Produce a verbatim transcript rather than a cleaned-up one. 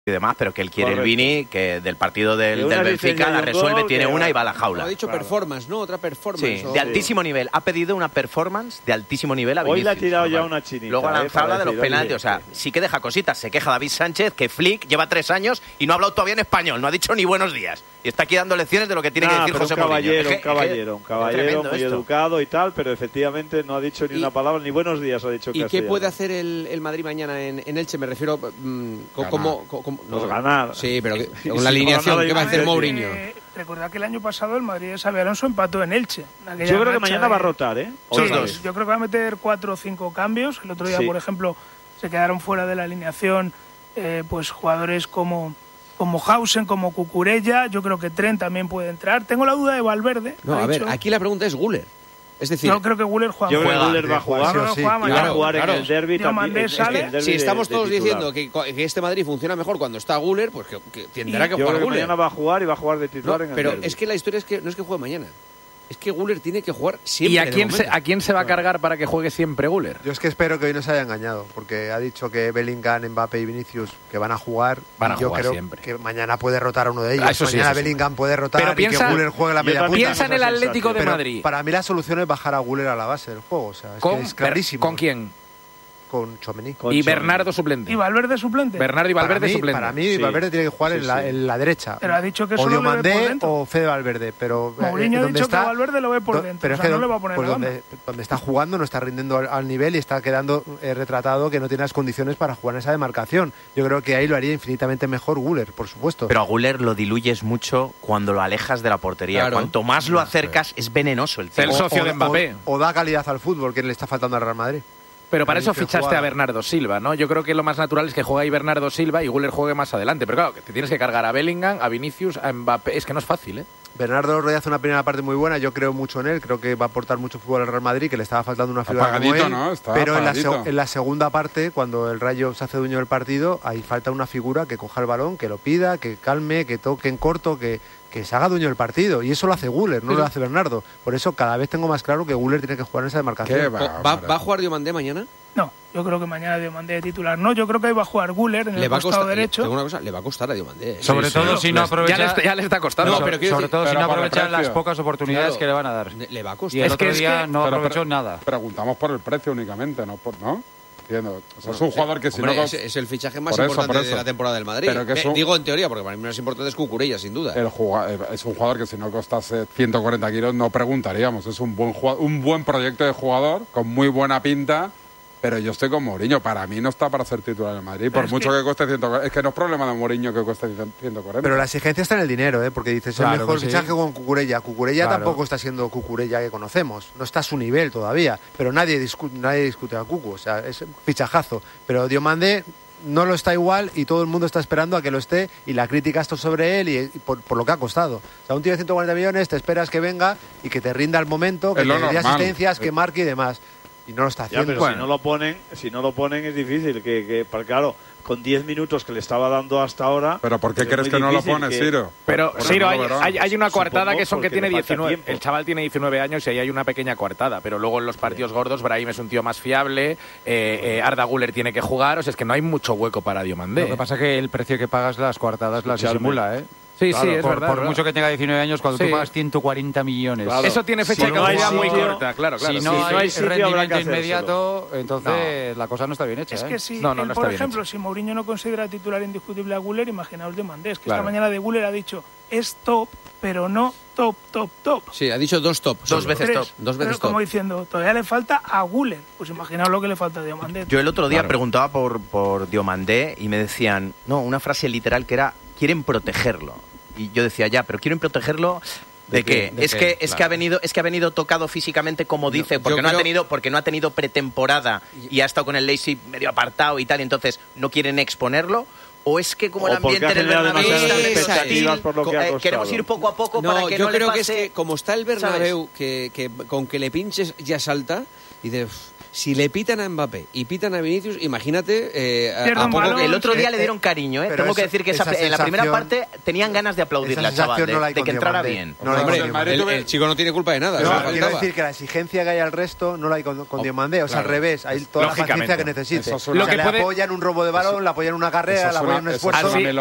y demás, pero que él quiere Correcto. el Vini, que del partido del, una del Benfica la resuelve, tiene una y va a la jaula. Ha dicho Claro. performance, ¿no? Otra performance. Sí, o- de altísimo nivel. Ha pedido una performance de altísimo nivel a Hoy Vinicius. le ha tirado ya Vale. una chinita. Luego ha ¿eh? lanzado Para la de los decir, penaltis. oye, O sea, sí que deja cositas. Se queja David Sánchez que Flick lleva tres años y no ha hablado todavía en español. No ha dicho ni buenos días. Y está aquí dando lecciones de lo que tiene Nah, que decir pero José un caballero, Mourinho. un Es que- caballero, un es caballero tremendo muy esto. educado y tal, pero efectivamente no ha dicho ni Y- una palabra, ni buenos días ha dicho. ¿Y qué castellano. puede hacer el, el Madrid mañana en, en Elche? Me refiero. mm, co- Ganar. ¿cómo, co- cómo- Pues no. ganar. Sí, pero que- Sí, con la sí, alineación, ganar ¿qué va a hacer hay- Mourinho? Eh, recordad que el año pasado el Madrid de Xabi Alonso empató en Elche. en aquella Yo creo que racha mañana de- va a rotar, ¿eh? Sí, Otra vez. yo creo que va a meter cuatro o cinco cambios. El otro día, Sí. por ejemplo, se quedaron fuera de la alineación eh, pues jugadores como, como Hausen, como Cucurella. Yo creo que Trent también puede entrar. Tengo la duda de Valverde. No, ha a ver, dicho. aquí la pregunta es Guller. Es decir, Yo creo que Guller juega. Yo creo que Juega, Müller va a jugar. No, no, sí. juega Y va mañana. a jugar Claro. en el derbi Diomandé también. en- sale. en el derbi si de- estamos de todos titular. diciendo que, que este Madrid funciona mejor cuando está Guller, pues que, que tendrá que Yo jugar creo que Guller. mañana va a jugar y va a jugar de No, titular en el pero derbi. es que la historia es que no es que juegue mañana. Es que Guller tiene que jugar siempre. ¿Y a de quién, se, momento. a quién se va a cargar para que juegue siempre Guller? Yo es que espero que hoy no se haya engañado, porque ha dicho que Bellingham, Mbappé y Vinicius que van a jugar. Van a y yo jugar creo siempre. que mañana puede rotar a uno de ellos. Ah, eso sí, mañana eso sí. Bellingham puede rotar Pero y piensa- que Guller juegue la yo media también punta. Piensa en el esa Atlético de sensación. Pero Madrid. para mí la solución es bajar a Guller a la base del juego. O sea, es, ¿Con, que es clarísimo. ¿Con quién? Con Tchouaméni. Con Y Xavi. Bernardo suplente. ¿Y Valverde suplente? Bernardo y Valverde para mí, suplente. Para mí, Sí. Valverde tiene que jugar Sí, en, la, sí. en la derecha. Pero ha dicho que o solo le ve por Diomandé dentro. o Fede Valverde. Pero, eh, Mourinho ha ¿dónde dicho está? que Valverde lo ve por Do- dentro. Pero O es sea, que no do- le va a poner pues la donde, donde está jugando no está rindiendo al, al nivel y está quedando eh, retratado que no tiene las condiciones para jugar en esa demarcación. Yo creo que ahí lo haría infinitamente mejor Guller, por supuesto. Pero a Guller lo diluyes mucho cuando lo alejas de la portería. Claro. Cuanto más lo acercas, es venenoso el tío. El socio de o- Mbappé. O, o da calidad al fútbol, que le está faltando al Real Madrid. Pero para Ahí eso que fichaste juega. a Bernardo Silva, ¿no? Yo creo que lo más natural es que juegue ahí Bernardo Silva y Guller juegue más adelante. Pero claro, que te tienes que cargar a Bellingham, a Vinicius, a Mbappé. Es que no es fácil, ¿eh? Bernardo Roy hace una primera parte muy buena, yo creo mucho en él, creo que va a aportar mucho fútbol al Real Madrid, que le estaba faltando una figura como Apagadito, él, ¿no? Está pero en la, apagadito. seg- en la segunda parte, cuando el Rayo se hace dueño del partido, ahí falta una figura que coja el balón, que lo pida, que calme, que toque en corto, que, que se haga dueño del partido, y eso lo hace Guller, no lo hace Bernardo. Por eso cada vez tengo más claro que Guller tiene que jugar en esa demarcación. ¿Qué ¿Va, va? va, va a jugar Diomandé mañana? No, yo creo que mañana Diomandé de titular. No, yo creo que ahí va a jugar Guller en Le el va a costado costar. derecho. Le, una cosa, le va a costar a Diomandé. ¿eh? Sobre Sí, todo sí. si no aprovecha. Ya le, está, ya le está costando. No, so- pero quiero sobre decir- todo si pero no por el aprovecha las precio. pocas oportunidades Claro. que le van a dar. Le, le va a Y costar. el Es otro que es día que- no Pero- aprovechó pero- nada. Preguntamos por el precio únicamente, no por, ¿no? Entiendo. O sea, es un Bueno, jugador que sí, si hombre, no... es, es el fichaje más Por eso, importante por de eso. la temporada del Madrid. Pero que es Eh, un- Digo en teoría, porque para mí lo más importante es Cucurella, sin duda. El juga- es un jugador que si no costase ciento cuarenta kilos no preguntaríamos. Es un buen jugado- un buen proyecto de jugador con muy buena pinta, pero yo estoy con Mourinho. Para mí no está para ser titular en Madrid, por es mucho que- que, cueste ciento cuarenta. Es que no es problema de Mourinho que cueste ciento cuarenta. Pero la exigencia está en el dinero, ¿eh? Porque dices, Claro el mejor que sí. fichaje con Cucurella. Cucurella Claro. tampoco está siendo Cucurella que conocemos. No está a su nivel todavía. Pero nadie, discu- nadie discute a Cucu. O sea, es un fichajazo. Pero Diomandé no lo está igual y todo el mundo está esperando a que lo esté y la crítica está sobre él y, y por, por lo que ha costado. O sea, un tío de ciento cuarenta millones, te esperas que venga y que te rinda al momento, que Es te lo dé normal. asistencias, que marque y demás. Y no lo está Ya, haciendo. pero Bueno. si no lo ponen, si no lo ponen es difícil. Que, que porque, claro, con diez minutos que le estaba dando hasta ahora. ¿Pero por qué es crees muy que no lo difícil pones, que- Ciro? Pero, Por- Ciro, por- hay, no lo verás. hay, hay una coartada Supongo que son que porque tiene le falta diecinueve. tiempo. El chaval tiene diecinueve años y ahí hay una pequeña coartada. Pero luego en los partidos gordos, Brahim es un tío más fiable. eh, eh, Arda Güler tiene que jugar. O sea, es que no hay mucho hueco para Diomandé. Lo que pasa es que el precio que pagas las coartadas las Escuchadme. disimula, ¿eh? Sí, Claro, sí, es por, verdad. por es verdad. mucho que tenga diecinueve años, cuando Sí. tú pagas ciento cuarenta millones. Claro. Eso tiene fecha Si de no hay caducidad muy sitio- corta, claro, claro. Si sí. no, Si no hay, hay sitio, habrá que rendimiento hacérselo. inmediato, entonces la cosa no está bien hecha. Es ¿eh? que si, No, no, él, no por está bien ejemplo, si Mourinho no considera titular indiscutible a Guller, imaginaos Diomandé. Es que Claro. esta mañana de Guller ha dicho, es top, pero no top, top, top. Sí, ha dicho dos top. Dos solo. veces Tres. top. Dos veces Pero como top. diciendo, todavía le falta a Guller. Pues imaginaos lo que le falta a Diomandé. Yo el otro día Claro. preguntaba por, por Diomandé y me decían, no, una frase literal que era, quieren protegerlo. Y yo decía, ya, pero quieren protegerlo... ¿De, ¿De qué? qué? ¿De es qué? que es Claro. que ha venido es que ha venido tocado físicamente como No, dice yo porque no creo- ha tenido porque no ha tenido pretemporada y ha estado con el Leipzig medio apartado y tal y entonces no quieren exponerlo o es que como O el porque ambiente ha en el generado Bernabéu demasiadas está medio expectativas hostil, por lo que co- ha eh, costado. queremos ir poco a poco No, para que yo no le creo que pase, es que como está el ¿sabes? Bernabéu, que, que con que le pinches ya salta y de... Si le pitan a Mbappé y pitan a Vinicius, imagínate... Eh, a- Pierdo a un poco balón. que- El otro día Eh, le dieron cariño, ¿eh? pero Tengo que eso- decir que esa- esa en la primera sensación- parte tenían ganas de aplaudirle esa al chaval, sensación de, no la hay de con que entrara Diomandé. bien. No la hay Hombre, con el Diomandé. Madrid el, tuve- el chico no tiene culpa de nada. No, eso quiero faltaba. decir que la exigencia que hay al resto no la hay con, con Diomandé, o sea, claro. al revés, hay toda la Lógicamente. paciencia que necesite. Eso es O una- sea, Lo que le puede- apoyan un robo de balón, le apoyan una carrera, Eso es le apoyan una- un eso es esfuerzo. una